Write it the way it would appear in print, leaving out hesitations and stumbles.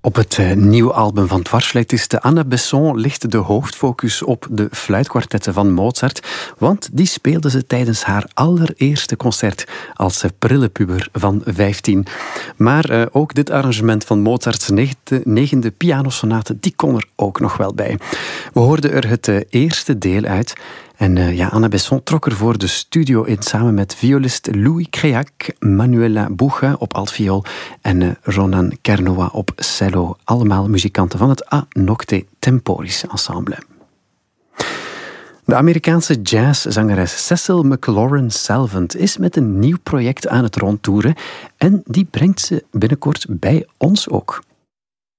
Op het nieuwe album van dwarsfluitiste Anna Besson ligt de hoofdfocus op de fluitkwartetten van Mozart, want die speelde ze tijdens haar allereerste concert als prille puber van 15. Maar ook dit arrangement van Mozarts negende pianosonate, die kon er ook nog wel bij. We hoorden er het eerste deel uit. En Anna Besson trok ervoor de studio in samen met violist Louis Créac, Manuela Bucha op altviool en Ronan Kernoa op cello. Allemaal muzikanten van het A Nocte Temporis ensemble. De Amerikaanse jazzzangeres Cecil McLaurin Salvant is met een nieuw project aan het rondtoeren en die brengt ze binnenkort bij ons ook.